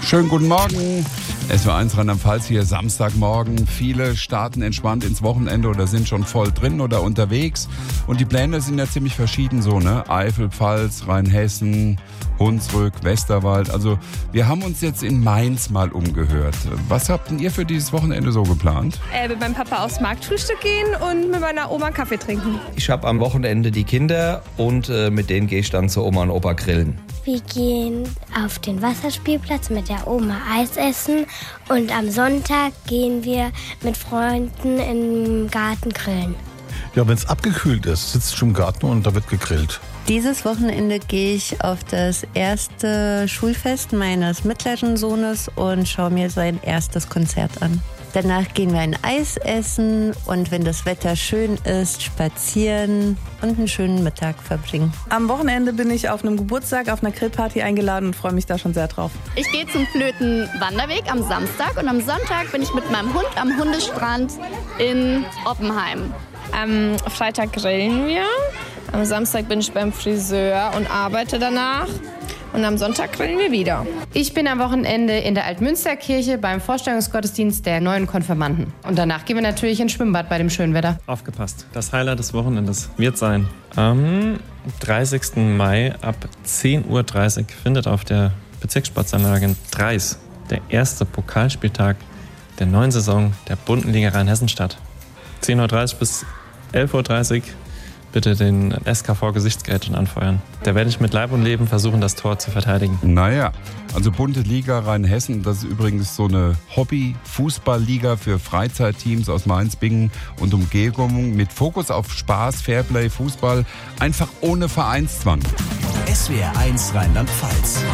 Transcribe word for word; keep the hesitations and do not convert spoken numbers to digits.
Schönen guten Morgen. S W eins Rheinland-Pfalz hier, Samstagmorgen. Viele starten entspannt ins Wochenende oder sind schon voll drin oder unterwegs. Und die Pläne sind ja ziemlich verschieden so, ne? Eifel, Pfalz, Rheinhessen, Hunsrück, Westerwald. Also wir haben uns jetzt in Mainz mal umgehört. Was habt denn ihr für dieses Wochenende so geplant? Äh, mit meinem Papa aufs Marktfrühstück gehen und mit meiner Oma Kaffee trinken. Ich habe am Wochenende die Kinder und äh, mit denen gehe ich dann zu Oma und Opa grillen. Wir gehen auf den Wasserspielplatz mit der Oma Eis essen und am Sonntag gehen wir mit Freunden im Garten grillen. Ja, wenn es abgekühlt ist, sitzt du im Garten und da wird gegrillt. Dieses Wochenende gehe ich auf das erste Schulfest meines mittleren Sohnes und schaue mir sein erstes Konzert an. Danach gehen wir ein Eis essen und wenn das Wetter schön ist, spazieren und einen schönen Mittag verbringen. Am Wochenende bin ich auf einem Geburtstag, auf einer Grillparty eingeladen und freue mich da schon sehr drauf. Ich gehe zum Flötenwanderweg am Samstag und am Sonntag bin ich mit meinem Hund am Hundestrand in Oppenheim. Am Freitag grillen wir. Am Samstag bin ich beim Friseur und arbeite danach. Und am Sonntag grillen wir wieder. Ich bin am Wochenende in der Altmünsterkirche beim Vorstellungsgottesdienst der neuen Konfirmanden. Und danach gehen wir natürlich ins Schwimmbad bei dem schönen Wetter. Aufgepasst, das Highlight des Wochenendes wird sein: am dreißigsten Mai ab zehn Uhr dreißig findet auf der Bezirkssportanlage in Dreis der erste Pokalspieltag der neuen Saison der bunten Liga Rheinhessen statt. zehn Uhr dreißig bis elf Uhr dreißig bitte den S K V-Gesichtsgeräten anfeuern. Da werde ich mit Leib und Leben versuchen, das Tor zu verteidigen. Naja, also bunte Liga Rheinhessen, das ist übrigens so eine Hobby-Fußball-Liga für Freizeitteams aus Mainz, Bingen und Umgebung mit Fokus auf Spaß, Fairplay, Fußball, einfach ohne Vereinszwang. S W R eins Rheinland-Pfalz.